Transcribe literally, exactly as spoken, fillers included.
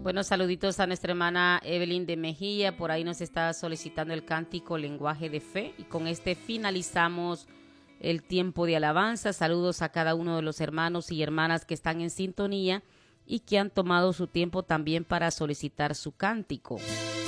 Buenos saluditos a nuestra hermana Evelyn de Mejía. Por ahí nos está solicitando el cántico Lenguaje de Fe. Y con este finalizamos el tiempo de alabanza. Saludos a cada uno de los hermanos y hermanas que están en sintonía y que han tomado su tiempo también para solicitar su cántico.